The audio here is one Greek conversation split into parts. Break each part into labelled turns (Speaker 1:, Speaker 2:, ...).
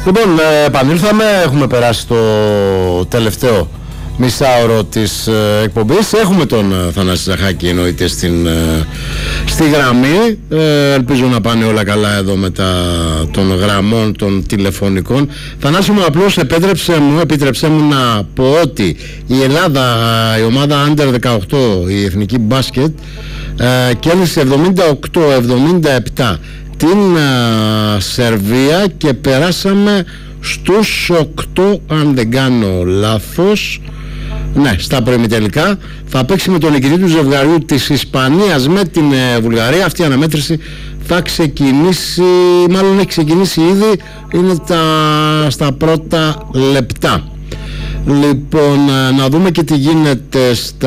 Speaker 1: Λοιπόν, επανήλθαμε, έχουμε περάσει το τελευταίο μισάωρο της εκπομπής. Έχουμε τον Θανάση Ζαχάκη εννοείται στη γραμμή. Ελπίζω να πάνε όλα καλά εδώ μετά των γραμμών των τηλεφωνικών. Θανάση μου, απλώς επίτρεψέ μου να πω ότι η Ελλάδα, η ομάδα Under 18, η εθνική μπάσκετ, κέρδισε 78-77 την Σερβία και περάσαμε στους 8, αν δεν κάνω λάθος, ναι, στα προημιτελικά. Θα παίξει με τον νικητή του ζευγαριού της Ισπανίας με την Βουλγαρία. Αυτή η αναμέτρηση θα ξεκινήσει, μάλλον έχει ξεκινήσει ήδη, είναι στα πρώτα λεπτά. Λοιπόν, να δούμε και τι γίνεται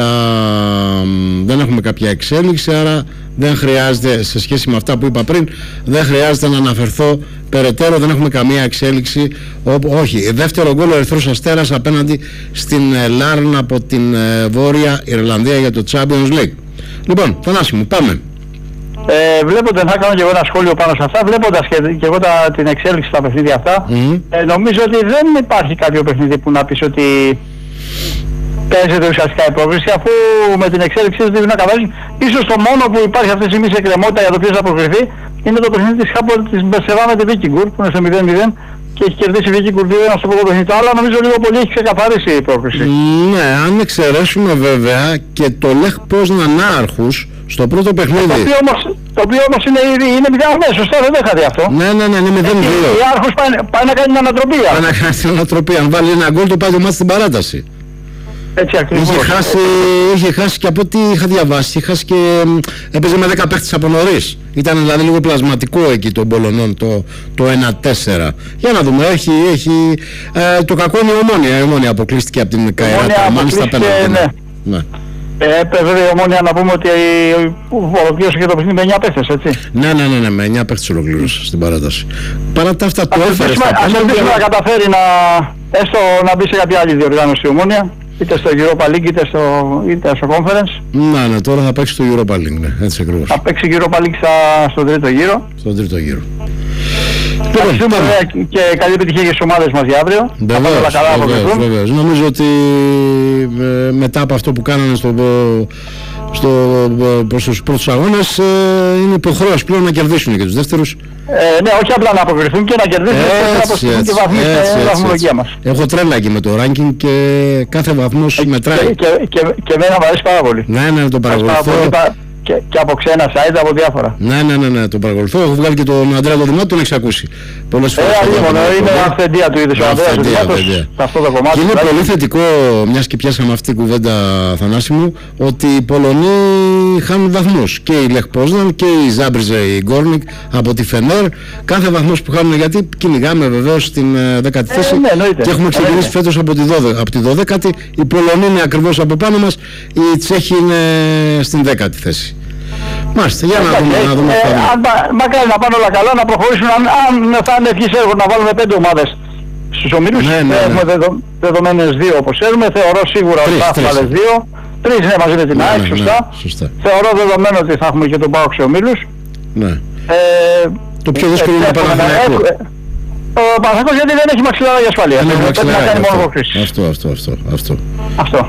Speaker 1: δεν έχουμε κάποια εξέλιξη, άρα δεν χρειάζεται, σε σχέση με αυτά που είπα πριν, δεν χρειάζεται να αναφερθώ περαιτέρω, δεν έχουμε καμία εξέλιξη. Όχι, δεύτερο γκολ ο Ερυθρός Αστέρας απέναντι στην Λάρν από την Βόρεια Ιρλανδία για το Champions League. Λοιπόν, Θανάση μου, πάμε.
Speaker 2: Βλέποντας, θα κάνω και εγώ ένα σχόλιο πάνω σε αυτά, βλέποντας και εγώ την εξέλιξη στα παιχνίδια αυτά, νομίζω ότι δεν υπάρχει κάποιο παιχνίδι που να πεις ότι παίζεται ουσιαστικά η πρόκριση, αφού με την εξέλιξη δεν δίνουν να καθαρίσουν. Ίσως το μόνο που υπάρχει αυτή τη στιγμή σε κρεμότητα για το ποιος θα προκριθεί είναι το παιχνίδι της Χάπολ της Μπεσεβά με τη Βίκιγκουρ, που είναι στο 0-0 και έχει κερδίσει η Βίκιγκουρ 2-1 στο πρώτο παιχνίδι. Αλλά νομίζω λίγο πολύ έχει ξεκαθαρίσει η πρόκριση.
Speaker 1: Ναι, αν εξαιρέσουμε βέβαια και το Λεχ Πόσναν Άρχους στο πρώτο παιχνίδι.
Speaker 2: Το οποίο όμως είναι 0-0, σωστά, δεν το είχατε αυτό.
Speaker 1: Ναι, είναι 0-2.
Speaker 2: Η Άρχους πάει να κάνει την ανατροπή.
Speaker 1: Πάει να κάνει την ανατροπή. Αν βάλει ένα γκολ, το πάει το μάτι στην παράταση.
Speaker 2: Έτσι ακριβώς.
Speaker 1: Είχε χάσει και από ό,τι είχα διαβάσει. Είχε χάσει και έπαιζε με 10 παίχτες από νωρίς. Ήταν δηλαδή λίγο πλασματικό εκεί των Πολωνών το 1-4. Για να δούμε. Έχει το κακό είναι η Ομόνια. Η Ομόνια αποκλείστηκε από την Καϊράτα. Μάλιστα πέναντι. Ναι.
Speaker 2: Βέβαια η Ομόνια να πούμε ότι ολοκλήρωσε και το παιχνίδι με 9 παίχτες, έτσι.
Speaker 1: Ναι, με 9 παίχτες ολοκλήρωσε στην παράταση. Παρά τα αυτά το έφερε στα
Speaker 2: πέναντι. Ας ελπίσουμε να καταφέρει έστω να μπει σε κάποια άλλη διοργάνωση η Ομόνια. Είτε στο Europa League είτε στο Conference.
Speaker 1: Ναι, τώρα θα παίξει στο Europa League, ναι, έτσι ακριβώς.
Speaker 2: Θα παίξει Europa League στον τρίτο γύρο.
Speaker 1: Στον τρίτο γύρο.
Speaker 2: Ευχαριστούμε και καλή επιτυχία για τις ομάδες μας για αύριο.
Speaker 1: Βεβαίως. Νομίζω ότι μετά από αυτό που κάνανε προς τους πρώτους αγώνες είναι υποχρέωση πλέον να κερδίσουν και τους δεύτερους.
Speaker 2: Ναι, όχι απλά να αποκριθούν και να κερδίσουν, να αποστούν και βαθμοί στην βαθμολογία μας.
Speaker 1: Έχω τρέλα εκεί με το ranking και κάθε βαθμός μετράει.
Speaker 2: Και εμένα μου αρέσει πάρα πολύ.
Speaker 1: Ναι, το παρακολουθώ.
Speaker 2: Και από ξένα site, από διάφορα.
Speaker 1: Ναι, το παρακολουθώ. Έχω βγάλει και τον Ανδρέα τον Δημάτο, τον έχεις ακούσει πολλές φορές.
Speaker 2: Είναι αυθεντία του είδους ο Ανδρέας ο Δημάτος σε αυτό το κομμάτι.
Speaker 1: Και είναι πολύ θετικό, μιας και πιάσαμε αυτή την κουβέντα, Θανάση μου, ότι οι Πολωνοί χάνουν βαθμούς. Και η Λεχ Πόσναν και η Ζάμπριζε, η Γκόρνικ από τη Φενέρ. Κάθε βαθμός που χάνουν, γιατί κυνηγάμε βεβαίως στην 10η θέση και έχουμε ξεκινήσει φέτος από τη 12η. Οι Πολωνοί είναι ακριβώς από πάνω μας, οι Τσέχοι είναι στην 10η θέση. Μάλιστα, για να δούμε
Speaker 2: μακάρι να πάνε όλα καλά, να προχωρήσουν. Αν θα είναι ευχής έργο να βάλουμε 5 ομάδες στους ομίλους, έχουμε δεδομένες 2 όπως ξέρουμε. Θεωρώ σίγουρα ότι θα έχουμε άλλες 2. 3 είναι μαζί με την ΑΕΚ, σωστά. Θεωρώ δεδομένο ότι θα έχουμε και τον ΠΑΟΚ σε ομίλους.
Speaker 1: Ναι. Το πιο δύσκολο είναι να Παναθηναϊκό.
Speaker 2: Ο Παναθηναϊκός γιατί δεν έχει μαξιλάρα για ασφάλεια. Πρέπει να κάνει μόνο αποκρίσεις. Αυτό.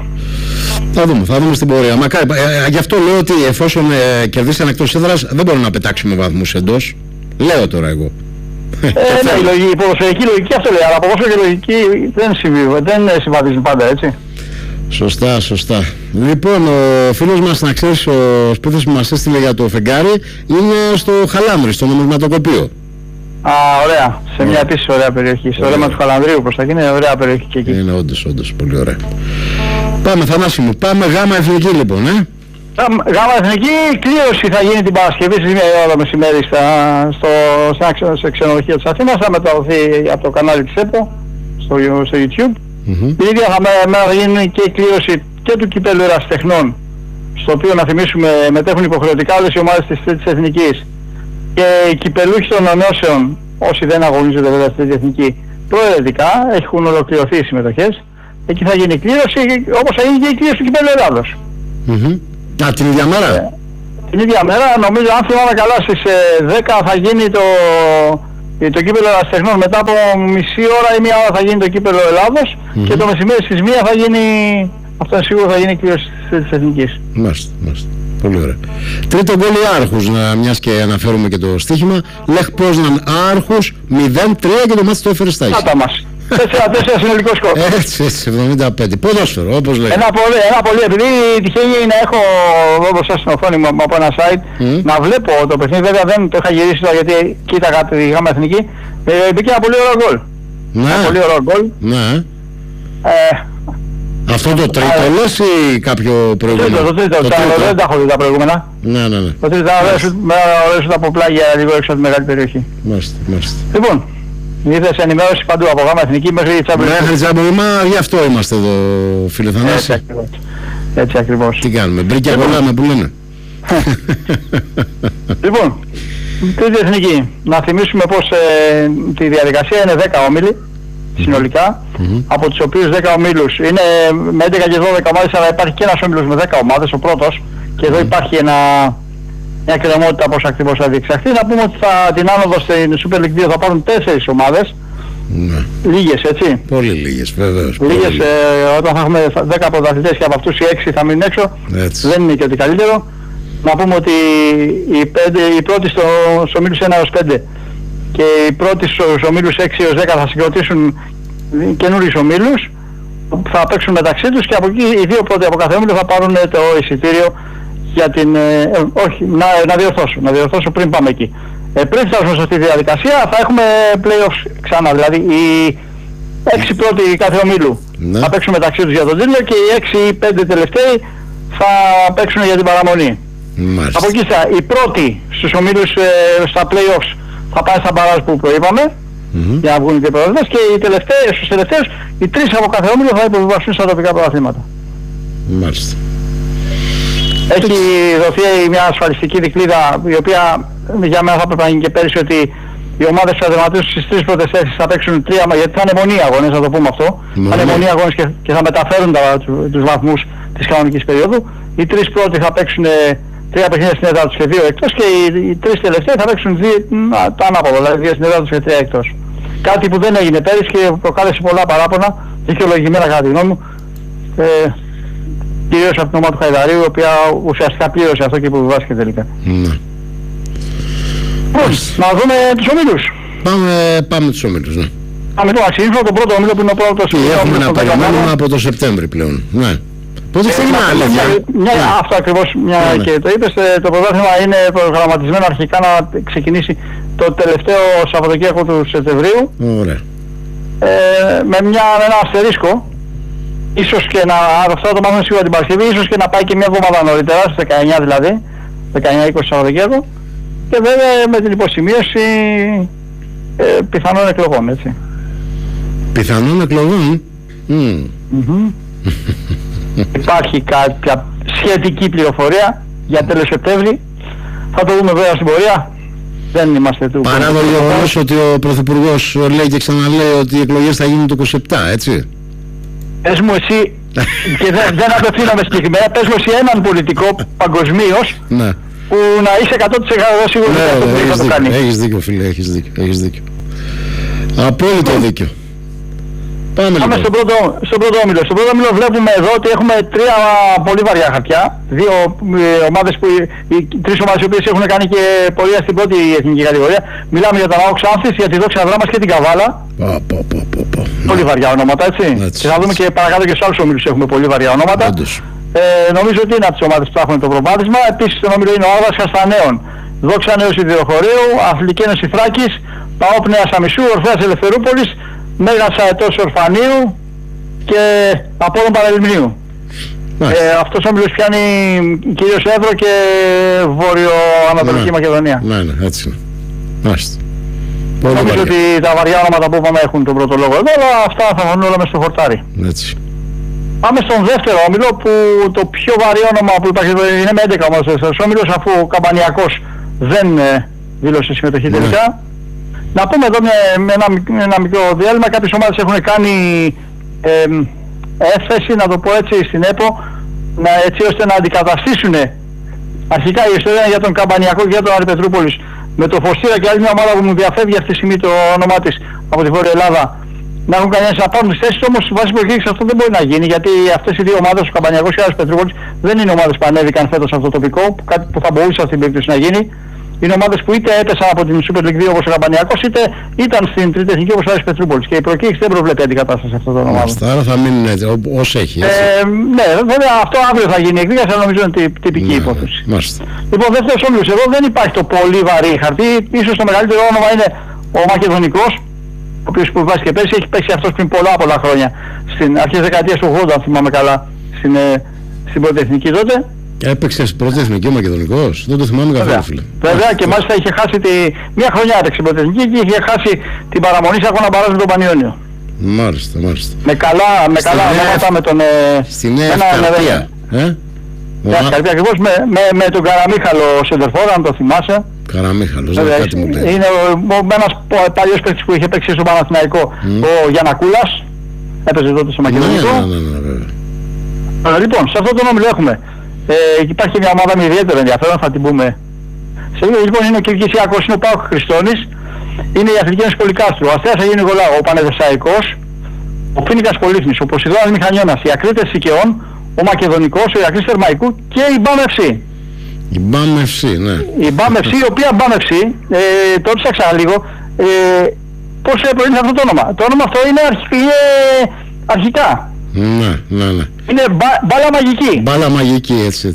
Speaker 1: Θα δούμε στην πορεία. Γι' αυτό λέω ότι εφόσον κερδίσαν εκτός έδρας δεν μπορούμε να πετάξουμε βαθμούς εντός. Λέω τώρα εγώ.
Speaker 2: Ναι, η ποδοσφαιρική λογική αυτό λέει, αλλά από όσο και λογική δεν συμβαδίζουν πάντα, έτσι.
Speaker 1: Σωστά. Λοιπόν, ο φίλος μας, να ξέρεις, ο σπίθος που μας έστειλε για το φεγγάρι είναι στο Χαλάνδρι, στο νομισματοκοπείο.
Speaker 2: Ωραία. Σε μια επίσης ωραία περιοχή. Στο ρέμα του Χαλανδρίου προς τα εκεί είναι ωραία περιοχή και εκεί.
Speaker 1: Είναι όντως πολύ ωραία. Πάμε, Θανάση μου, πάμε Γάμα Εθνική λοιπόν,
Speaker 2: Γάμα Εθνική, κλήρωση θα γίνει την Παρασκευή στις 1 ώρα μεσημέρι σε ξενοδοχείο της Αθήνας. Θα μεταδοθεί από το κανάλι της ΕΠΟ στο YouTube. Την ίδια μέρα θα γίνει και η κλήρωση και του κυπέλλου ερασιτεχνών, στο οποίο να θυμίσουμε μετέχουν υποχρεωτικά όλες οι ομάδες της Τρίτης Εθνικής και οι κυπελούχοι των ενώσεων, όσοι δεν αγωνίζονται βέβαια στη Τρίτη Εθνική, προαιρετικά έχουν ολοκληρωθεί οι συμμετοχές. Εκεί θα γίνει η κλήρωση, όπως θα γίνει και η κλήρωση του κυπέλλου Ελλάδος.
Speaker 1: Την ίδια μέρα.
Speaker 2: Την ίδια μέρα, νομίζω, αν θυμάμαι καλά, στις 10 θα γίνει το κύπελλο Ερασιτεχνών μετά από μισή ώρα ή μία ώρα θα γίνει το κύπελλο Ελλάδος και το μεσημέρι στις 1 θα γίνει, αυτό είναι σίγουρο, θα γίνει κλήρωση της Εθνικής.
Speaker 1: Μάλιστα. Πολύ ωραία. Τρίτο γκολ η Άρχους, μιας και αναφέρουμε και το στοίχημα. Λεχ Πόζναν Άρχους 0-3 και το μάτι το έφερε στα ίσα.
Speaker 2: Κάτα μας. 4-4 συνολικό σκορ.
Speaker 1: Έτσι, 75. Ποδόσφαιρο, όπως λέει.
Speaker 2: Ένα πολύ, επειδή τυχαίνει να έχω εδώ μπροστά στην οθόνη μου από ένα site να βλέπω το παιχνίδι, βέβαια δεν το είχα γυρίσει τώρα γιατί κοίταγα τη Γάμα Εθνική. Μπήκε ένα πολύ ωραίο γκολ.
Speaker 1: Ναι.
Speaker 2: Ένα πολύ ωραίο γκολ.
Speaker 1: Ναι. Αυτό το τρίτο λες ή κάποιο προηγούμενο?
Speaker 2: Το τρίτο, δεν τα έχω δει τα προηγούμενα.
Speaker 1: Ναι.
Speaker 2: Το τρίτο ήταν ωραίο από πλάγια λίγο έξω από τη μεγάλη περιοχή.
Speaker 1: Μάλιστα.
Speaker 2: Λοιπόν, ήρθε σε ενημέρωση παντού από Γάμα Εθνική μέχρι Τσάμπλη.
Speaker 1: Μέχρι Τσάμπλη, γι' αυτό είμαστε εδώ, φίλε Θανάση.
Speaker 2: Έτσι ακριβώς.
Speaker 1: Τι κάνουμε, μπρίκια κολλάμε που λένε.
Speaker 2: Λοιπόν, τρίτη εθνική. Να θυμίσουμε πως τη διαδικασία είναι 10 όμιλοι συνολικά, από τους οποίους 10 ομίλους είναι με 11 και 12 ομάδες, αλλά υπάρχει και ένας όμιλος με 10 ομάδες, ο πρώτος, και εδώ υπάρχει μια κρεμότητα πώς ακριβώς θα διεξαχθεί. Να πούμε ότι την άνοδο στην Super League 2 θα πάρουν 4 ομάδες.
Speaker 1: Ναι.
Speaker 2: Λίγες, έτσι.
Speaker 1: Πολύ λίγες, βεβαίως.
Speaker 2: Λίγες, όταν θα έχουμε 10 πρωταθλητές και από αυτούς οι 6 θα μείνουν έξω,
Speaker 1: έτσι.
Speaker 2: Δεν είναι και ότι καλύτερο. Να πούμε ότι οι πρώτοι στους ομίλους 1 έως 5 και οι πρώτοι στους ομίλους 6 έως 10 θα συγκροτήσουν καινούριους ομίλους, θα παίξουν μεταξύ τους και από εκεί οι δύο πρώτοι από κάθε όμιλο θα πάρουν το εισιτήριο για την... όχι, να διορθώσω πριν πάμε εκεί. Πριν φτάσουμε σε αυτή τη διαδικασία θα έχουμε play-offs ξανά, δηλαδή οι 6 πρώτοι κάθε ομίλου θα παίξουν μεταξύ τους για τον τίτλο και οι 6 ή 5 τελευταίοι θα παίξουν για την παραμονή.
Speaker 1: Μάλιστα.
Speaker 2: Από εκεί οι πρώτοι στους ομίλους στα play-offs θα πάνε στα μπαράζ που προείπαμε για να βγουν οι πρωταθλητές και στους τελευταίους οι 3 από κάθε όμιλο θα υποβιβαστούν στα τοπικά πρωταθλήματα.
Speaker 1: Μάλιστα.
Speaker 2: Έχει δοθεί μια ασφαλιστική δικλείδα η οποία για μένα θα πρέπει να γίνει και πέρυσι, ότι οι ομάδες που θα τερματίσουν στις 3 πρώτες θέσεις θα παίξουν 3, γιατί θα είναι μονή αγώνες, να το πούμε αυτό. Θα είναι μονή αγώνες και θα μεταφέρουν τους βαθμούς της κανονικής περίοδου. Οι 3 πρώτοι θα παίξουν 3 παιχνίδια στην έδρα τους και 2 εκτός και οι 3 τελευταίοι θα παίξουν το ανάποδο, δηλαδή 2 στην έδρα τους και 3 εκτός. Κάτι που δεν έγινε πέρυσι και προκάλεσε πολλά παράπονα, δικαιολογημένα κατά τη γνώμη μου, κυρίως από την ομάδα του Χαϊδαρίου, η οποία ουσιαστικά πλήρωσε αυτό και υποβιβάστηκε τελικά. Να δούμε τους ομίλους.
Speaker 1: Πάμε τους ομίλους, ναι.
Speaker 2: Πάμε το αξίφρο, το πρώτο ομίλο που είναι ο πρώτος.
Speaker 1: Έχουμε να περιμένουμε από το Σεπτέμβρη πλέον. Ναι. Πότε ξεκινά, αλήθεια?
Speaker 2: Αυτό ακριβώς, μια και το είπες, το πρωτάθλημα είναι προγραμματισμένο αρχικά να ξεκινήσει το τελευταίο Σαββατοκύριακο του Σεπτεμβρίου.
Speaker 1: Ωραία.
Speaker 2: Με ένα αστερίσκο. Ίσως και να, αυτό το μάθουμε σίγουρα την Παρασκευή, ίσως και να πάει και μια εβδομάδα νωρίτερα, στις 19 δηλαδή, 19-20 Σαββατοκύριακο, και βέβαια με την υποσημείωση πιθανών εκλογών, έτσι.
Speaker 1: Πιθανών εκλογών?
Speaker 2: Υπάρχει κάποια σχετική πληροφορία για τέλος Σεπτέμβρη, θα το δούμε βέβαια στην πορεία. Δεν είμαστε του...
Speaker 1: Παρά το γεγονός ότι ο Πρωθυπουργός λέει και ξαναλέει ότι οι εκλογές θα γίνουν το 27, έτσι.
Speaker 2: Πες μου εσύ, και δεν απευθύνομαι συγκεκριμένα, πες μου εσύ έναν πολιτικό παγκοσμίως που να είσαι 100% σίγουρος ότι θα το κάνει.
Speaker 1: Έχεις δίκιο, φίλε, έχεις δίκιο. Απόλυτο δίκιο. Πάμε
Speaker 2: στον πρώτο όμιλο. Στον πρώτο όμιλο βλέπουμε εδώ ότι έχουμε 3 πολύ βαριά χαρτιά. 2 ομάδες οι 3 ομάδες οι οποίες έχουν κάνει και πορεία στην πρώτη εθνική κατηγορία. Μιλάμε για τον ΑΟΚ Ξάνθης, για τη Δόξα Δράμας και την Καβάλα. Πολύ βαριά ονόματα, έτσι. Και θα δούμε και παρακάτω και στους άλλους ομίλους έχουμε πολύ βαριά ονόματα. Νομίζω ότι είναι από τις ομάδες που ψάχνουν το προβάδισμα. Επίσης στον όμιλο είναι ο Άρδας Χαστανέων, Δόξα Νέος Ιδρυοχωρίου, Αθλητική Ένωση Θράκης, ΠΑΟΚ Νέας Αμισού, Ορφέας Ελευθερούπολης, Μέγας Αετός Ορφανίου και Απόλλων Πανελληνίου. Αυτός ο όμιλος πιάνει κυρίως Εύρο και Βόρειο-Ανατολική Μακεδονία.
Speaker 1: Ναι, έτσι είναι. Μάλιστα.
Speaker 2: Νομίζω ότι τα βαριά όνοματα που είπαμε έχουν τον πρώτο λόγο εδώ, αλλά αυτά θα φανούν όλα μες στο χορτάρι.
Speaker 1: Έτσι.
Speaker 2: Πάμε στον δεύτερο όμιλο, που το πιο βαρύ όνομα που υπάρχει εδώ είναι με 11 όμως ο όμιλος, αφού ο Καμπανιακός δεν δήλωσε συμμετοχή τελικά. Να πούμε εδώ με ένα μικρό διάλειμμα, κάποιες ομάδες έχουν κάνει έφεση, να το πω έτσι, στην ΕΠΟ, έτσι ώστε να αντικαταστήσουν αρχικά η ιστορία για τον Καμπανιακό και για τον Άρη Πετρούπολης με το Φωστήρα και άλλη μια ομάδα που μου διαφεύγει αυτή τη στιγμή το όνομά της από τη Βόρεια Ελλάδα, να έχουν κανένα να πάρουν τις θέσεις, όμως βάσει προκήρυξης αυτό δεν μπορεί να γίνει, γιατί αυτές οι δύο ομάδες, ο Καμπανιακός και ο Άρης Πετρούπολης, δεν είναι ομάδες που ανέβηκαν φέτος στο τοπικό, κάτι που θα μπορούσε αυτή την περίπτωση να γίνει. Είναι ομάδες που είτε έπεσαν από την Super League 2 όπως ο Καμπανιακός, είτε ήταν στην τρίτη εθνική όπως ο Άρης Πετρούπολης. Και η προκήρυξη δεν προβλέπει αντικατάσταση αυτών των ομάδων.
Speaker 1: Άρα θα μείνουν ως έχει.
Speaker 2: Ναι, βέβαια αυτό αύριο θα γίνει η εκδίκαση, αλλά νομίζω είναι τυπική υπόθεση. Λοιπόν, δεύτερος όμιλος, εδώ δεν υπάρχει το πολύ βαρύ χαρτί. Ίσως το μεγαλύτερο όνομα είναι ο Μακεδονικός, ο οποίος σπουδάζει και πέρσι, έχει παίξει αυτός πριν πολλά χρόνια, στην αρχές δεκαετίας του 80, αν θυμάμαι καλά, στην πρώτη εθνική τότε.
Speaker 1: Έπαιξε στην πρώτη εθνική ο Μακεδονικός, δεν το θυμάμαι καθόλου, φίλε.
Speaker 2: Βέβαια, και μάλιστα είχε χάσει μια χρονιά έπαιξε στην πρώτη εθνική και είχε χάσει την παραμονή σε αγώνα μπαράζ με τον Πανιόνιο.
Speaker 1: Μάλιστα.
Speaker 2: Με καλά ονόματα με τον...
Speaker 1: Στη Νέα Σκαρπία.
Speaker 2: Νέα Σκαρπία ακριβώς, με τον Καραμίχαλο Σεντερφόρ, αν το θυμάσαι.
Speaker 1: Καραμίχαλος, κάτι μου λέει.
Speaker 2: Είναι ένας παλιός παίκτης που είχε παίξει στο Παναθηναϊκό, ο Γιαννακούλας, έπαιζε τότε στο Μακεδονικό.
Speaker 1: Ναι.
Speaker 2: Λοιπόν, σε αυτό το όμιλο έχουμε. Υπάρχει μια ομάδα με ιδιαίτερο ενδιαφέρον, θα την πούμε σε λίγο. Λοιπόν, είναι ο Κυρκυσιακός, είναι ο Πάοκ Χριστώνης, είναι η Αθλητική Ένωση Πολυκάστρου, ο Αστέας Αγίου Νικολάου, ο Πανεδεσσαϊκός, ο Φοίνικας Πολύθμης, ο Ποσειδώνας Μηχανιώνας, οι Ακρίτες Σικαιών, ο Μακεδονικός, ο Ηρακλής Θερμαϊκού και η BAM FC.
Speaker 1: Η BAM FC, ναι.
Speaker 2: Η BAM FC, η οποία BAM FC, το έψαξα λίγο, πώς προήλθε αυτό το όνομα. Το όνομα αυτό είναι αρχικά.
Speaker 1: Ναι.
Speaker 2: Είναι μπάλα μαγική.
Speaker 1: Μπάλα μαγική, έτσι.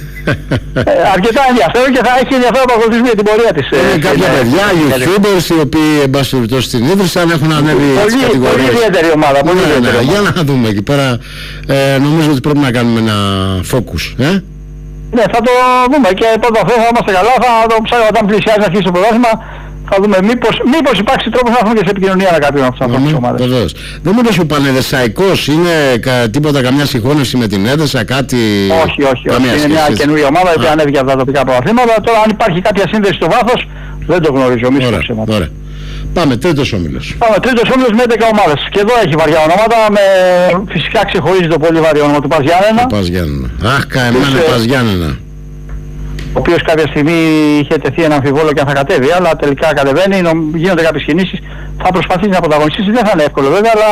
Speaker 2: Αρκετά ενδιαφέρον και θα έχει ενδιαφέρον να παρακολουθήσουμε την πορεία της.
Speaker 1: Κάποια παιδιά, YouTubers, οι οποίοι εν πάση περιπτώσει την ίδρυσαν, έχουν ανέβει τις κατηγορίες.
Speaker 2: Πολύ ιδιαίτερη ομάδα.
Speaker 1: Για να δούμε εκεί πέρα. Νομίζω ότι πρέπει να κάνουμε ένα focus.
Speaker 2: Ναι, θα το δούμε και πρώτα θα είμαστε καλά. Θα το ψάξουμε όταν πλησιάζει να αρχίσει το πρωτάθλημα. Θα δούμε μήπως υπάρξει τρόπος να έρθουμε και σε επικοινωνία με κάποιον από τις ομάδες.
Speaker 1: Βεβαίως. Δεν μου λες ο Πανεδεσσαϊκός είναι τίποτα, καμιά συγχώνευση με την Έδεσα, κάτι...
Speaker 2: Όχι. Είναι μια καινούργια ομάδα που ανέβηκε από τα τοπικά πρωταθλήματα. Τώρα αν υπάρχει κάποια σύνδεση στο βάθος δεν το γνωρίζω.
Speaker 1: Ωραία. Πάμε, τρίτος όμιλος.
Speaker 2: Τρίτος όμιλος με 11 ομάδες. Και εδώ έχει βαριά ονόματα. Φυσικά ξεχωρίζει το πολύ βαρύ όνομα του Πας Γιάννενα.
Speaker 1: Αχ, καημένα Πας Γιάννενα.
Speaker 2: Ο οποίος κάποια στιγμή είχε τεθεί ένα αμφιβόλο και αν θα κατέβει, αλλά τελικά κατεβαίνει, γίνονται κάποιες κινήσεις, θα προσπαθήσει να πρωταγωνιστήσει, δεν θα είναι εύκολο βέβαια, αλλά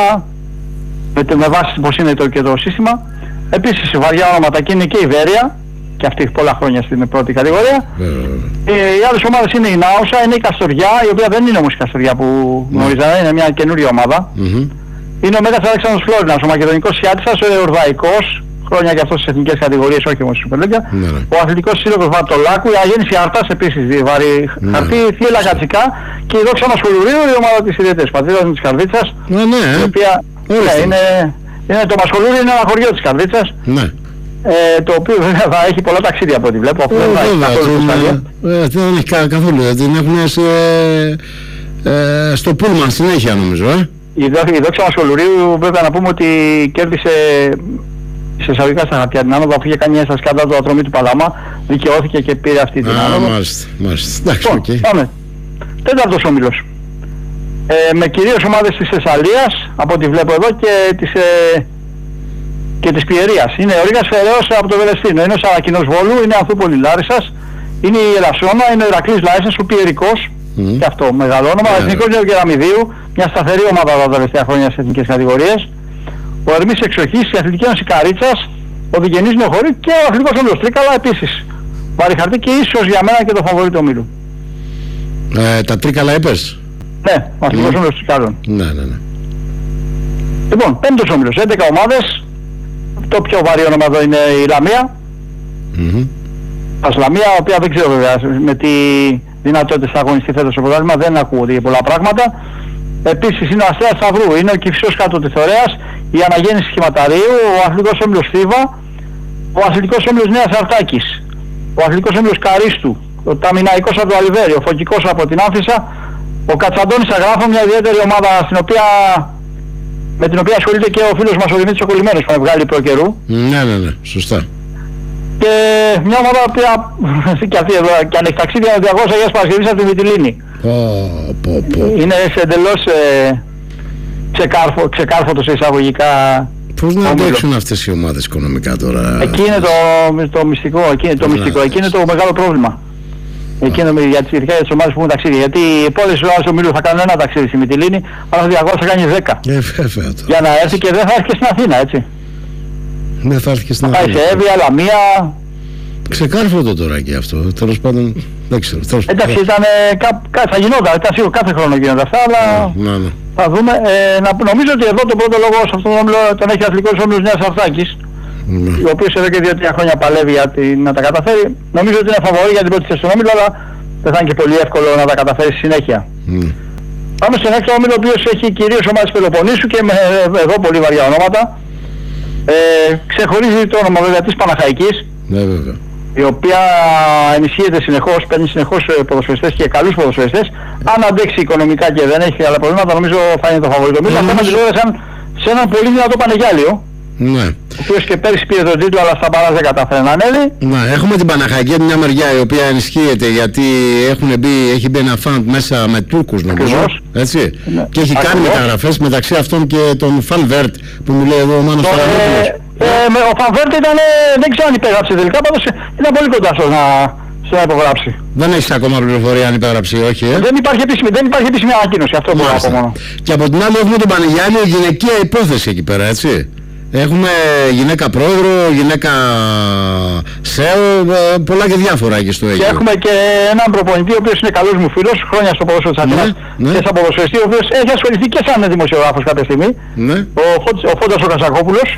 Speaker 2: με βάση πως είναι και το σύστημα. Επίσης βαριά ονόματα και είναι και η Βέρεια, και αυτή έχει πολλά χρόνια στην πρώτη κατηγορία. Οι άλλες ομάδες είναι η Νάουσα, είναι η Καστοριά, η οποία δεν είναι όμως η Καστοριά που γνωρίζαμε, είναι μια καινούργια ομάδα. Είναι ο Μέγας Αλέξανδρος Φλόρινας, ο Μακεδονικός Σιάτισσας, ο Εορδαϊκός, χρόνια και αυτός στις εθνικές κατηγορίες, όχι όμως στη Super League. Ο Αθλητικός Σύλλογος Βαρτολάκου, η Αγέννηση Αρτάς επίσης βαρύ χαρτί, η Θύελα Κατσικά και η Δόξα Μασχολουρίου, η ομάδα της ιδιαίτερης πατρίδας της Καρδίτσας, η οποία είναι το Μασχολούριο, είναι ένα χωριό της Καρδίτσας, το οποίο βέβαια θα έχει πολλά ταξίδια από ό,τι βλέπω.
Speaker 1: Δεν έχει καθόλου, την έχουν στο Πούλμαν συνέχεια νομίζω.
Speaker 2: Η Δόξα Μασχολουρίου βέβαια να πούμε ότι κέρδισε σε εισαγωγικά στα χαρτιά την άνοδο, αφού είχε κάνει ένα σκάνδαλο του ατρωμή του Παλαμά, δικαιώθηκε και πήρε αυτή την άνοδο.
Speaker 1: Μάλιστα.
Speaker 2: Εντάξει, πάμε. Τέταρτος όμιλος. Με κυρίως ομάδες της Θεσσαλίας, από ό,τι βλέπω εδώ, και της Πιερίας. Είναι ο Ρήγας Φεραίος από το Βελεστίνο, είναι ο Σαρακινός Βόλου, είναι Ανθούπολη Λάρισσας, είναι η Ελασσόνα, είναι ο Ηρακλής Λάρισας, ο Πιερικός, και αυτό μεγάλο όνομα. Ο Εθνικός είναι ο Κεραμιδίου, μια σταθερή ομάδα τα τελευταία χρόνια στις εθνικές κατηγορίες. Ο Ερμής Εξοχής, η Αθλητική Ένωση Καρίτσας, ο Διγενής Νεοχωρή και ο Αθλητικός Όμιλος Τρίκαλα επίσης. Βαρύ χαρτί και ίσως για μένα και το φαβορίτο ομίλου.
Speaker 1: Τα Τρίκαλα είπες?
Speaker 2: Ναι, ο Αθλητικός Όμιλος Τρίκαλων.
Speaker 1: Ναι.
Speaker 2: Λοιπόν, πέμπτος όμιλος, 11 ομάδες. Το πιο βαρύ όνομα εδώ είναι η Λαμία. Λαμία, η οποία δεν ξέρω βέβαια με τι δυνατότητες θα αγωνιστεί φέτος στο πρωτάθλημα, δεν ακούγονται για πολλά πράγματα. Επίσης είναι ο Αστέας Σταυρού, είναι ο Κηφισός Κάτω της Θωρέας, η Αναγέννηση Σχηματαρίου, ο Αθλητικός Όμιλος Θήβα, ο Αθλητικός Όμιλος Νέας Αρτάκης, ο Αθλητικός Όμιλος Καρίστου, ο Ταμιναϊκός από το Αλιβέρι, ο Φωκικός από την Άμφισσα, ο Κατσαντώνης Αγράφων, μια ιδιαίτερη ομάδα με την οποία ασχολείται και ο φίλος μας ο Δημήτρης ο Κολλημένος που βγάλει προ καιρού.
Speaker 1: Ναι, σωστά.
Speaker 2: Και μια ομάδα που και αυτή εδώ, και αν έχει ταξίδια με 200 Αγίας Παρασκευής από τη Μυτιλήνη. Είναι σε εντελώς ξεκάρφωτο σε εισαγωγικά.
Speaker 1: Πώς να αντέξουν αυτές οι ομάδες οικονομικά τώρα?
Speaker 2: Εκεί είναι το μυστικό, εκεί είναι το μεγάλο πρόβλημα. Εκείνο για τις ομάδες που έχουν ταξίδια. Γιατί οι πόλεις του άλλου ομίλου θα κάνουν ένα ταξίδι στη Μυτιλήνη, αλλά ο Ολυμπιακός θα κάνει 10. Για να έρθει και δεν θα έρθει και στην Αθήνα, έτσι.
Speaker 1: Δεν θα έρθει και στην
Speaker 2: Αθήνα. Θα πάει σε Εύβοια, Λαμία.
Speaker 1: Ξεκάρφωτο τώρα και αυτό. Τέλος πάντων, δεν ξέρω.
Speaker 2: Εντάξει, θα γινόταν, ήταν σίγουρο κάθε χρόνο γίνονται αυτά, αλλά θα δούμε. Νομίζω ότι εδώ τον πρώτο λόγο σε αυτόν τον όμιλο τον έχει ο Αθλητικός Όμιλος Νέας Αρθάκης, ο οποίος εδώ και 2-3 χρόνια παλεύει να τα καταφέρει. Νομίζω ότι είναι φαβορί για την πρώτη θέση στον όμιλο, αλλά δεν θα είναι και πολύ εύκολο να τα καταφέρει στη συνέχεια. Πάμε στον έκτο όμιλο, ο οποίος έχει κυρίως ομάδες Πελοποννήσου και με εδώ πολύ βαριά ονόματα. Ξεχωρίζει το όνομα βέβαια της Παναχαϊκής, η οποία ενισχύεται συνεχώς, παίρνει συνεχώς ποδοσφαιριστές και καλούς ποδοσφαιριστές. Αν αντέξει οικονομικά και δεν έχει άλλα προβλήματα, νομίζω θα είναι το φαβορί. Αυτά μας δηλώδεσαν σε έναν πολύ δυνατό Πανεγιάλιο.
Speaker 1: Ναι.
Speaker 2: Ο οποίος και πέρυσι πήρε τον τίτλο, αλλά στα παράς δεν κατάφερε να ανέβει.
Speaker 1: Ναι, έχουμε την Παναχαϊκή από μια μεριά η οποία ενισχύεται γιατί έχει μπει ένα φαντ μέσα με Τούρκους νομίζω. Έτσι.
Speaker 2: Ναι.
Speaker 1: Και έχει κάνει μεταγραφές μεταξύ αυτών και τον Φανβέρτ που μου λέει εδώ ο Μάνος Παρανόπουλος.
Speaker 2: Ο Φανβέρτ δεν ξέρω αν υπέγραψε τελικά, πάντως ήταν πολύ κοντά στο να υπογράψει.
Speaker 1: Δεν έχεις ακόμα πληροφορία αν υπέγραψε ή όχι,
Speaker 2: Δεν υπάρχει επίσημη ανακοίνωση, αυτό μπορώ να πω μόνο.
Speaker 1: Και από την άλλη έχουμε τον Πανεγιάλιο, γυναικεία υπόθεση εκεί πέρα, έτσι. Έχουμε γυναίκα πρόεδρο, γυναίκα ΣΕΟ, πολλά και διάφορα εκεί στο Αίγυπτο.
Speaker 2: Και έχουμε και έναν προπονητή ο οποίος είναι καλός μου φίλος, χρόνια στο ποδόσφαιρο της Αθήνας, και σαν ποδοσφαιριστή, ο οποίος έχει ασχοληθεί και σαν δημοσιογράφος κάποια στιγμή, ο Φώντας ο Κασακόπουλος,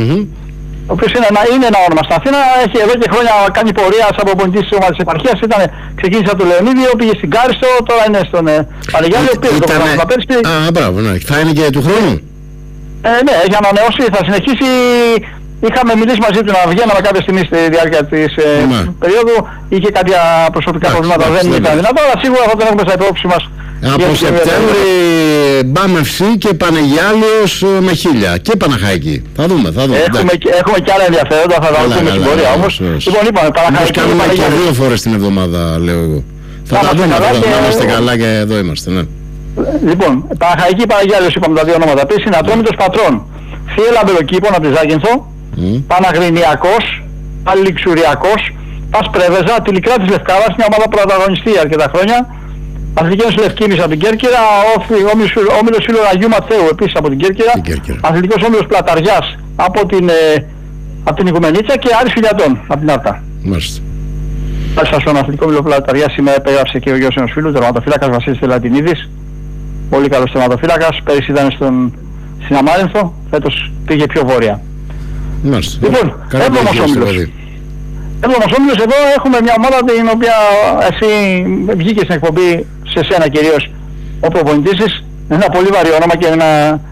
Speaker 2: ο οποίος είναι ένα όνομα στην Αθήνα, έχει εδώ και χρόνια κάνει πορεία σαν προπονητής της ομάδας της επαρχίας, ξεκίνησε από το Λεωνίδιο, πήγε στην Κάριστο, τώρα είναι στον Πανεγιάλιο, πήρε το πρόγραμμα πέρσι.
Speaker 1: Μπράβο, ναι. Θα είναι και του χρόνου.
Speaker 2: Ναι, έχει ανανεώσει, θα συνεχίσει. Είχαμε μιλήσει μαζί του να βγαίναμε κάποια στιγμή στη διάρκεια της περίοδου. Είχε κάποια προσωπικά προβλήματα, δεν ήταν δυνατό, αλλά σίγουρα θα τον έχουμε στα υπόψη μας.
Speaker 1: Από Σεπτέμβρη Μπάμευση και Πανεγιάλιος με 1000 και Παναχαϊκή. Θα δούμε.
Speaker 2: Έχουμε και άλλα ενδιαφέροντα, θα τα δούμε στην πορεία όμως. Λοιπόν, είπαμε Παναχαϊκή.
Speaker 1: Κάνουμε και 2 φορές την εβδομάδα, λέω εγώ. Θα τα δούμε, να είμαστε καλά και εδώ είμαστε, ναι.
Speaker 2: Λοιπόν, Παναχαϊκή Παναγιάλιος είπαμε τα δύο ονόματα. Επίσης είναι Ατρόμητος Πατρών, Θύελα Μπελοκήπων από τη Ζάκυνθο, Παναγρινιακός, Αλιξουριακός, Πας Πρέβεζα, Τυλικρά της Λευκάρας, μια ομάδα πρωταγωνιστή αρκετά χρόνια, Αθλητικός Λευκίνης από την Κέρκυρα, Όμιλος Φίλων Αγίου Ματθαίου επίσης από την Κέρκυρα, Αθλητικός Όμιλος Πλαταριάς από την Οικουμενίτσα και Άρης Φιλιατών από την Άρτα.
Speaker 1: Μάλιστα.
Speaker 2: Μάλιστα στον Αθλητικό Όμιλο Πλαταριάς σήμερα επέγραψε και ο γιος ενός φίλου, τερματοφύλακας Βασίλης Τελατινίδης. Πολύ καλός τερματοφύλακας, πέρυσι ήταν στην Αμάρινθο, φέτος πήγε πιο βόρεια.
Speaker 1: Μάλιστα.
Speaker 2: Λοιπόν, έβδομος όμιλος. Έβδομος όμιλος, εδώ έχουμε μια ομάδα την οποία εσύ βγήκε στην εκπομπή, σε σένα κυρίως, ο προπονητής, ένα πολύ βαρύ όνομα και ένα...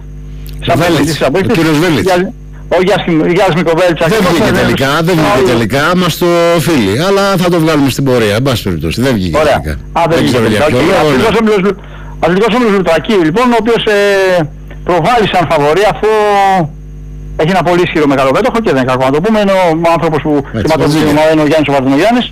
Speaker 1: Ο κύριος Βέλης.
Speaker 2: Ο Γιάννης Μικοβέλητσας.
Speaker 1: Δεν βγήκε τελικά, μας το οφείλει, αλλά θα το βγάλουμε στην πορεία, εν πάση περιπτώσει. Δεν βγήκε τελικά.
Speaker 2: Δεν ξέρω για ποιο λόγο. Αθλητικός Όμιλος Λουτρακίου λοιπόν, ο οποίος προβάλλει σαν φαβορί αφού έχει ένα πολύ ισχυρό μεγαλοπέτοχο και δεν είναι κακό να το πούμε, είναι ο άνθρωπος που χρηματοδοτεί είναι ο Γιάννης ο Βαρδινογιάννης.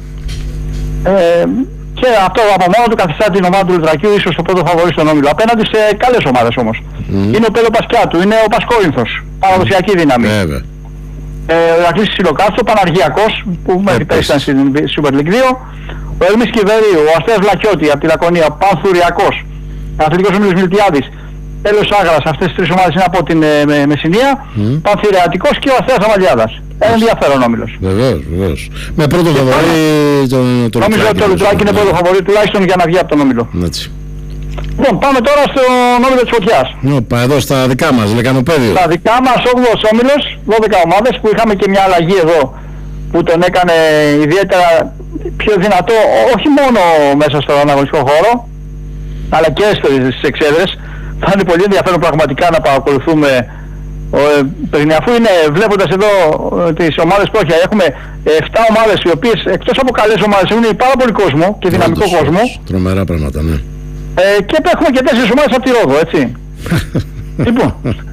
Speaker 2: Και αυτό από μόνο του καθιστά την ομάδα του Λουτρακίου ίσως το πρώτο φαβορί στον Όμιλο. Απέναντι σε καλές ομάδες όμως. Είναι ο Πέλο Πασκιάτου, είναι ο Πασκόρινθος, παραδοσιακή δύναμη. Ο Ηρακλής Σιλοκάστρο, Παναργιακός που μέχρι πέρυσι ήταν στην Super League 2. Ο Ερμής Κιβερίου, ο Αστέρας Βλακιώτη από τη Λακωνία, Πανθουριακός, Αθλητικός Όμιλος Μιλτιάδης, Τέλος Άγρας, αυτές τις τρεις ομάδες είναι από την Μεσσηνία, Πανθυρεατικός και ο Αστέρας Αμαλιάδας. Ενδιαφέρον όμιλος.
Speaker 1: Βεβαίως. Με πρώτο φαβορί τον Λουτράκη.
Speaker 2: Νομίζω ότι το Λουτράκη είναι πρώτο φαβορί τουλάχιστον για να βγει από τον όμιλο.
Speaker 1: Έτσι.
Speaker 2: Λοιπόν, πάμε τώρα στον όμιλο της Φωτιάς.
Speaker 1: Εδώ στα δικά μας, Λεκανοπέδιο.
Speaker 2: Στα δικά μας, 8ος όμιλος, 12 ομάδες που είχαμε και μια αλλαγή εδώ που τον έκανε ιδιαίτερα πιο δυνατό, όχι μόνο μέσα στον αγωνιστικό χώρο, αλλά και στις εξέδρες. Θα είναι πολύ ενδιαφέρον πραγματικά να παρακολουθούμε αφού είναι, βλέποντας εδώ τις ομάδες που έχει, έχουμε 7 ομάδες οι οποίες εκτός από καλές ομάδες έχουν πάρα πολύ κόσμο και δυναμικό κόσμο.
Speaker 1: Τρομερά πράγματα, ναι.
Speaker 2: Και έχουμε και 4 ομάδες από τη Ρόδο, έτσι. Λοιπόν,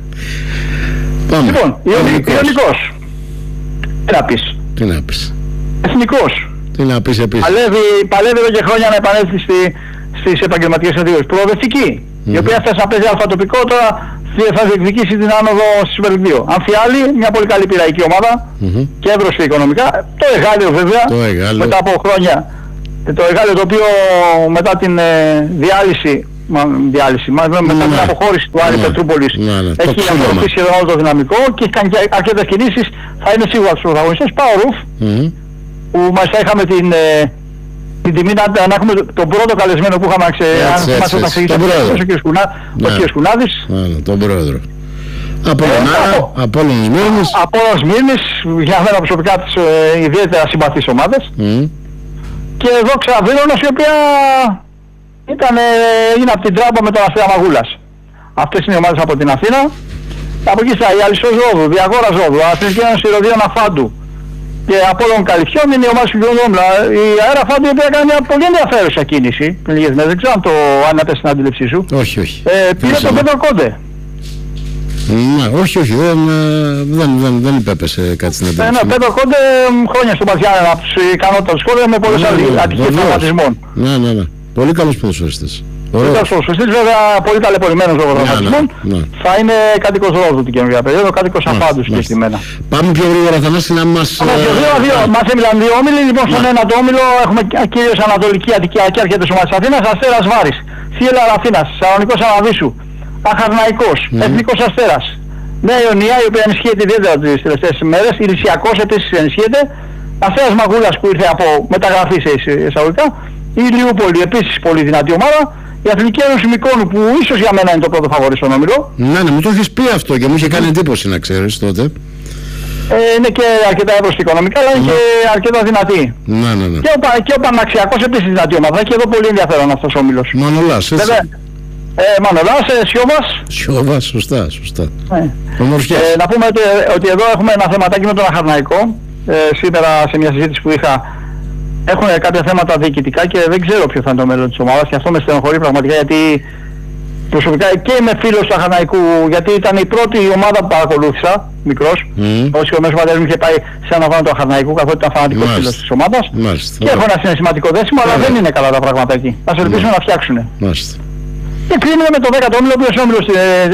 Speaker 2: Ιωνικός. Τι να πεις. Εθνικός.
Speaker 1: Τι να πεις επίσης.
Speaker 2: Παλεύει εδώ και χρόνια να επανέλθει στις επαγγελματικές οδηγίες. Προοδευτική, η οποία φτάσει να παίζει αλφατοπικό, τώρα θα διεκδικήσει την άνοδο στη Super League 2. Αμφιάλη, μια πολύ καλή πειραϊκή ομάδα και εύρωστη οικονομικά. Το Εγάλιο βέβαια, μετά από χρόνια το εργάλειο το οποίο μετά την μετά την αποχώρηση του Άρη Πετρούπολης έχει απορροφήσει σχεδόν όλο το δυναμικό και έχει κάνει και αρκετές κινήσεις. Θα είναι σίγουρα τους πρωταγωνιστές. Πάω που μάλιστα είχαμε την τιμή να έχουμε τον πρώτο καλεσμένο που είχαμε ο κ. Σκουνάδης.
Speaker 1: Τον πρόεδρο. Απόλλων
Speaker 2: Σμύρνης, για μένα προσωπικά τις ιδιαίτερα συμπαθείς ομάδες. Και Δόξα Βίρονος, η οποία είναι από την Τράμπα με τον Αστέρα Μαγούλας. Αυτές είναι οι ομάδες από την Αθήνα. Από εκεί η Αλισσός Ρόδου, Διαγόρας Ρόδου, Αθηνική Ένωση Ηρωδίων Αφάντου και Απόλλων Καλυφιών είναι οι ομάδες που βγαίνουν. Η Αέρα Αφάντου, η οποία έκανε μια πολύ ενδιαφέρουσα κίνηση πριν λίγες μέρες, δεν ξέρω αν έπεσε στην αντίληψή σου.
Speaker 1: Όχι.
Speaker 2: Πήρε τον Πέτρο Κόντε.
Speaker 1: Όχι, δεν υπέπεσε κάτι στην αντίληψη.
Speaker 2: Ναι, Πέτρο Κόντε χρόνια στον Παζιάννα από τους ικανότητες χώρες με πολλές ατυχίες τραυματισμών.
Speaker 1: Ναι. Πολύ καλός ποδοσφαιριστής.
Speaker 2: Πολύ καλός ποδοσφαιριστής, βέβαια πολύ ταλαιπωρημένος λόγω τραυματισμών. Θα είναι κάτοικος Ρόδου την καινούργια περίοδο, κάτοικος Αφάντου συγκεκριμένα.
Speaker 1: Πάμε πιο γρήγορα, Θανάση, να μας...
Speaker 2: Μας έμειλαν δύο όμιλοι, λοιπόν στον ένα το όμιλο έχουμε κυρίως Ανατολική Αττική και αρκετές ομάδες Αθήνας, Αστέρας Βάρης, Θύελλα Αθήνας, Σαλονικός Αναδύσσου, Αχαρναϊκός, Εθνικός Αστέρας, Νέα Ιωνία, η οποία ενισχύεται ιδιαίτερα τις τελευταίες ημέρες, Ηλυσιακός επίσης ενισχύεται, Αστέρας Μαγούλας που ήρθε από μεταγραφή σε εισαγωγικά, η Λιούπολη επίσης πολύ δυνατή ομάδα, η Αθηνική Ένωση Μικόνου που ίσως για μένα είναι το πρώτο φαβορί στον όμιλο.
Speaker 1: Ναι, μου το έχεις πει αυτό και μου είχε κάνει εντύπωση να ξέρεις τότε.
Speaker 2: Είναι και αρκετά εύρωστη οικονομικά, αλλά είναι και αρκετά δυνατή.
Speaker 1: Ναι.
Speaker 2: Και ο Παναξιακός επίσης δυνατή ομάδα, και εδώ πολύ ενδιαφέρον αυτός ο όμιλος.
Speaker 1: Μανολάς, έτσι.
Speaker 2: Μανολάς,
Speaker 1: Σιώβας, σωστά.
Speaker 2: Να πούμε ότι εδώ έχουμε ένα θεματάκι με τον Αχαρναϊκό. Σήμερα σε μια συζήτηση που είχα, έχουν κάποια θέματα διοικητικά και δεν ξέρω ποιο θα είναι το μέλλον της ομάδας και αυτό με στενοχωρεί πραγματικά, γιατί προσωπικά και είμαι φίλος του Αχαρναϊκού, γιατί ήταν η πρώτη ομάδα που παρακολούθησα μικρός. Όσοι ο μέσος πατέρας μου είχε πάει σε ένα βάνο του Αχαρναϊκού, καθότι ήταν φανατικός φίλος της ομάδας. Και έχω ένα συναισθηματικό δέσιμο, αλλά δεν είναι καλά τα πράγματα εκεί. Ας ελπίσουμε να φτιάξουν. Και κλείνουμε με το 10ο όμιλο, ο οποίος είναι όμιλος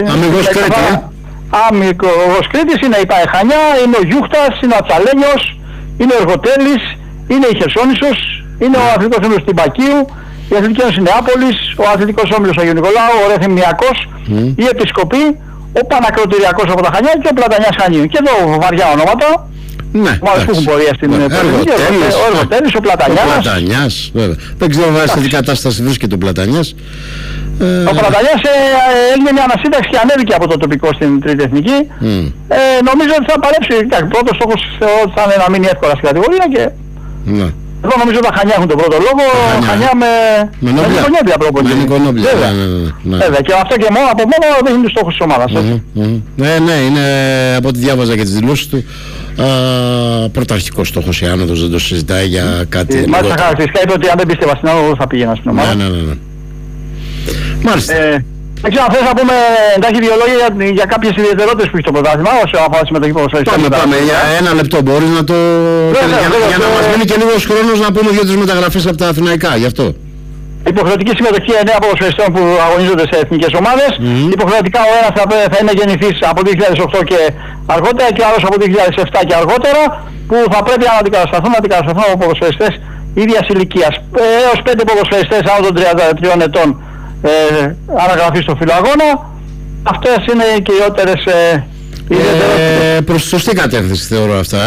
Speaker 2: Αμυγός Κρήτης, είναι η ΠΑΕ Χανιά, είναι ο Γιούχτας, είναι ο Ατσαλένιος, είναι ο Εργοτέλης, είναι η Χερσόνησος, είναι ο Αθλητικός Όμιλος Τυμπακίου, η Αθλητική Ένωση Νεάπολης, ο Αθλητικός Όμιλος Αγίου Νικολάου, ο Ρεθυμνιακός, η Επισκοπή, ο Πανακροτηριακός από τα Χανιά και ο Πλατανιάς Χανίου. Και εδώ βαριά ονόματα. Ομάδες που έχουν πορεία στην Πρωτοβουλία, ο Εργοτέλης, ο Πλατανιάς.
Speaker 1: Δεν ξέρω σε τι κατάσταση βρίσκεται ο Πλατανιάς.
Speaker 2: Ο Πλατανιάς έγινε μια ανασύνταξη και ανέβηκε από το τοπικό στην Τρίτη Εθνική. Νομίζω ότι θα παλέψει. Πρώτος στόχος θα είναι να μείνει εύκολα στην κατηγορία και... Εδώ νομίζω τα Χανιά έχουν τον πρώτο λόγο. Χανιά με Νικονόμπια πρόπολη. Βέβαια, και αυτό και μόνο από μόνο δεν είναι τους στόχους της ομάδας.
Speaker 1: Ναι, είναι από ό,τι διάβαζα και τις δηλώσεις του. Πρωταρχικός στόχος η άνοδος, δεν το συζητάει για κάτι.
Speaker 2: Μάλιστα χαρακτηριστικά είπε ότι αν δεν πίστευα στην άνοδο θα πήγαινα στην ομάδα.
Speaker 1: Ναι. Μάλιστα.
Speaker 2: Δεν ξέρω αν θες να πούμε εντάχει δύο λόγια για κάποιες ιδιαιτερότητες που έχει το πρωτάθλημα όσο αφορά τη συμμετοχή ποδοσφαιριστών.
Speaker 1: Πάμε για ένα λεπτό, μπορείς να το... για να μας μείνει και λίγος χρόνος να πούμε 2-3 μεταγραφές από τα αθηναϊκά, γι' αυτό.
Speaker 2: Υποχρεωτική συμμετοχή 9 ποδοσφαιριστών που αγωνίζονται σε εθνικές ομάδες. Υποχρεωτικά ο ένας θα είναι γεννηθής από 2008 και αργότερα και ο άλλος από 2007 και αργότερα, που θα πρέπει να αντικατασταθούν από ποδοσφαιριστές ίδιας ηλικίας. Έως 5 ποδοσφαιριστές άνω των 33 ετών αναγραφή στο φιλοαγώνα. Αυτές είναι οι κυριότερες ιδιαιτερότητες.
Speaker 1: Προς τη σωστή κατεύθυνση θεωρώ αυτά,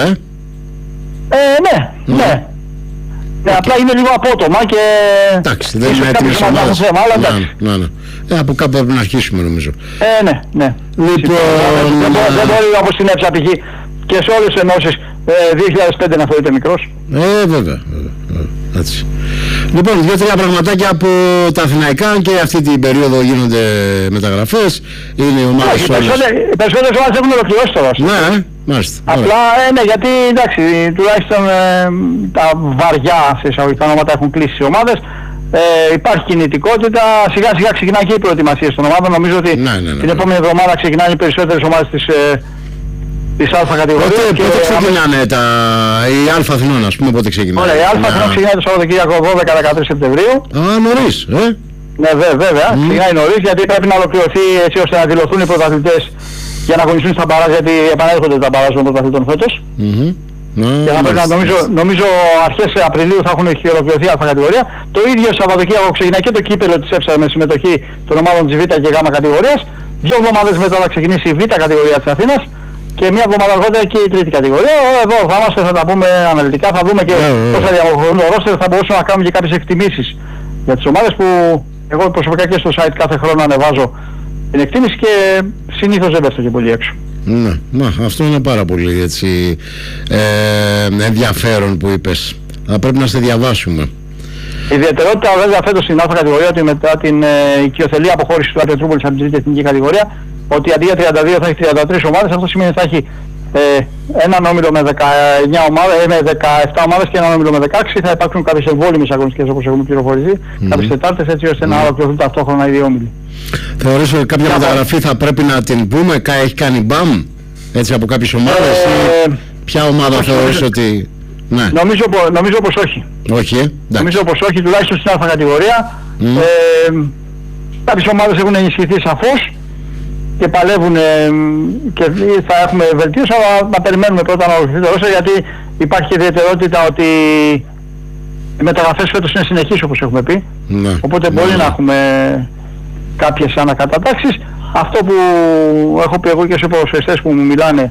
Speaker 2: Ναι. Απλά είναι λίγο απότομα και...
Speaker 1: Εντάξει, δεν είναι έτοιμες ομάδες. Από κάπου πρέπει να αρχίσουμε νομίζω.
Speaker 2: Ναι.
Speaker 1: Λοιπόν...
Speaker 2: Δεν μπορεί όπως στην έψα π.χ. και σε όλες τις ενώσεις 2005 να θεωρείται μικρός.
Speaker 1: Βέβαια. Έτσι. Λοιπόν, 2-3 πραγματάκια από τα αθηναϊκά και αυτή την περίοδο γίνονται μεταγραφές. Είναι οι ομάδες όλες.
Speaker 2: Οι περισσότερες ομάδες έχουν ολοκληρώσει τώρα.
Speaker 1: Ναι, μάλιστα.
Speaker 2: Απλά γιατί εντάξει, τουλάχιστον τα βαριά σε εισαγωγικά ονόματα έχουν κλείσει οι ομάδες. Υπάρχει κινητικότητα, σιγά σιγά ξεκινάει και η προετοιμασία των ομάδων. Νομίζω ότι την επόμενη εβδομάδα ξεκινάνε οι περισσότερες ομάδες της Α κατηγορίας.
Speaker 1: Πότε ξεκινάνε οι Α Αθηνών, ας πούμε, πότε ξεκινάνε?
Speaker 2: Ωραία, η Α Αθηνών ξεκινάει το Σαββατοκύριακο 12-13 Σεπτεμβρίου.
Speaker 1: Νωρίς,
Speaker 2: Ναι, βέβαια, ξεκινάει νωρίς, γιατί πρέπει να ολοκληρωθεί έτσι ώστε να δηλωθούν οι πρωταθλητές για να αγωνιστούν στα μπαράζ, γιατί επανέρχονται τα μπαράζ των πρωταθλητών φέτος. Και νομίζω αρχές Απριλίου θα έχουν ολοκληρωθεί η Α κατηγορία. Το ίδιο Σαββατοκύριακο ξεκινάει και το κύπελλο της ΕΦΣΑ με συμμετοχή των ομάδων της Β και Γ κατηγορίας. 2 εβδομάδες μετά θα ξεκινήσει η Β κατηγορία της Αθήνας και μια εβδομάδα αργότερα και η τρίτη κατηγορία. Εδώ θα είμαστε, θα τα πούμε αναλυτικά, θα δούμε και πώς θα διαμορφωθούν ο ρόστερ, θα μπορούσαμε να κάνουμε και κάποιες εκτιμήσεις για τις ομάδες που εγώ προσωπικά και στο site κάθε χρόνο ανεβάζω την εκτίμηση και συνήθως δεν πέφτω και πολύ έξω.
Speaker 1: Ναι, αυτό είναι πάρα πολύ έτσι, ενδιαφέρον που είπες. Θα πρέπει να σε διαβάσουμε.
Speaker 2: Η ιδιαιτερότητα βέβαια φέτος στην Α κατηγορία ότι μετά την οικειοθελή αποχώρηση του Πετρούπολης από την τρίτη εθνική κατηγορία, ότι αντί για 32 θα έχει 33 ομάδες, αυτό σημαίνει ότι θα έχει έναν όμιλο με 19 ομάδες, με 17 ομάδες και έναν όμιλο με 16. Θα υπάρξουν κάποιες εμβόλυμες αγωνιστικές όπως έχουμε πληροφορηθεί, κάποιες Τετάρτες, έτσι ώστε να ολοκληρωθούν ταυτόχρονα οι δύο όμιλοι.
Speaker 1: Θεωρείς ότι κάποια μεταγραφή θα πρέπει να την πούμε, έχει κάνει μπαμ έτσι από κάποιες ομάδες ή ποια ομάδα θεωρείς ότι... Ναι.
Speaker 2: Νομίζω πως όχι. Νομίζω πως όχι, τουλάχιστον στην Α κατηγορία. Κάποιες ομάδες έχουν ενισχυθεί σαφώς και παλεύουν και θα έχουμε βελτίωση, αλλά να περιμένουμε πρώτα να ολοκληρωθεί το ρόστερ, γιατί υπάρχει ιδιαιτερότητα ότι οι μεταγραφές φέτος είναι συνεχείς όπως έχουμε πει. Οπότε μπορεί να έχουμε κάποιες ανακατατάξεις. Αυτό που έχω πει εγώ και σε ποδοσφαιριστές που μου μιλάνε,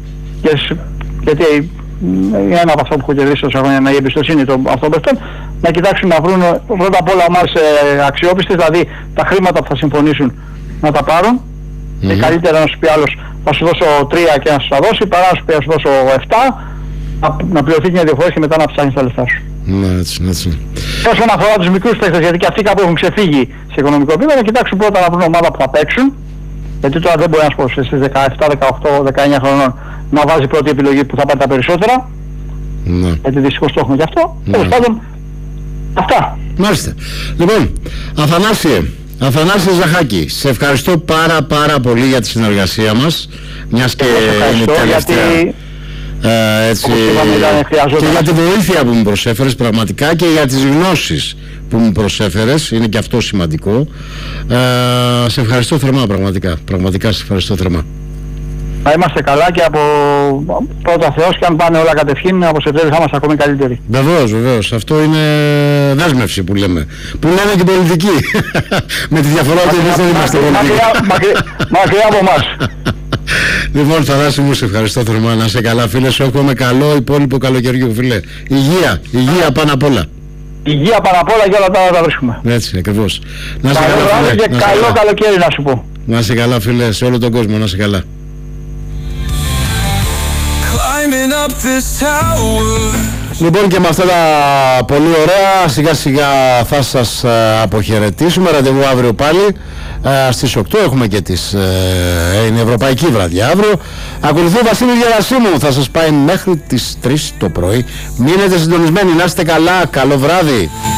Speaker 2: γιατί είναι ένα από αυτά που έχω κερδίσει τόσα χρόνια, να η εμπιστοσύνη αυτών των παιχτών, να κοιτάξουν να βρουν πρώτα απ' όλα ομάδες αξιόπιστες, δηλαδή τα χρήματα που θα συμφωνήσουν να τα πάρουν. Και καλύτερα να σου πει άλλος θα σου δώσω 3 και να σου τα δώσει, παρά να σου πει να σου δώσω 7, να πληρωθεί μια δύο φορές και μετά να ψάχνεις τα λεφτά σου.
Speaker 1: Έτσι.
Speaker 2: Όσον αφορά τους μικρούς παίκτες, γιατί και αυτοί κάπου έχουν ξεφύγει σε οικονομικό επίπεδο, να κοιτάξουν πρώτα να βρουν ομάδα που θα παίξουν. Γιατί τώρα δεν μπορεί να σου πω στις 17, 18, 19 χρονών να βάζει πρώτη επιλογή που θα πάρει τα περισσότερα. Γιατί δυστυχώς το έχουμε και αυτό. Τέλος πάντων, αυτά.
Speaker 1: Μάλιστα. Λοιπόν, Αθανάση Ζαχάκη, σε ευχαριστώ πάρα πολύ για τη συνεργασία μας, μιας και είναι τελευταία, έτσι, και για τη βοήθεια που μου προσέφερες πραγματικά και για τις γνώσεις που μου προσέφερες, είναι και αυτό σημαντικό. Σε ευχαριστώ θερμά, πραγματικά σε ευχαριστώ θερμά.
Speaker 2: Να είμαστε καλά και από πρώτα Θεός, και αν πάνε όλα κατευχήν, από Σεπτέμβρη θα είμαστε ακόμη καλύτεροι.
Speaker 1: Βεβαίως, αυτό είναι δέσμευση που λέμε. Που λένε και πολιτική. Με τη διαφορά ότι εμείς δεν είμαστε πολιτικοί.
Speaker 2: Μακριά από εμάς.
Speaker 1: Λοιπόν, Θανάση μου, σε ευχαριστώ θερμά. Να είσαι καλά, φίλε. Σου εύχομαι καλό υπόλοιπο καλοκαιριού, φίλε. Υγεία πάνω απ' όλα.
Speaker 2: Υγεία πάνω απ' όλα και όλα τα άλλα τα βρίσκουμε.
Speaker 1: Έτσι, ακριβώς. Να είσαι
Speaker 2: καλά, φίλε. Και καλό καλοκαίρι να σου πω.
Speaker 1: Να είσαι καλά, φίλε, σε όλο τον κόσμο, να είσαι καλά. Λοιπόν, και με αυτά τα πολύ ωραία σιγά σιγά θα σας αποχαιρετήσουμε. Ραντεβού αύριο πάλι στις 8. Έχουμε και είναι ευρωπαϊκή βραδιά αύριο. Ακολουθεί ο Βασίλης Γερασίμου, θα σας πάει μέχρι τις 3 το πρωί. Μείνετε συντονισμένοι, να είστε καλά, καλό βράδυ.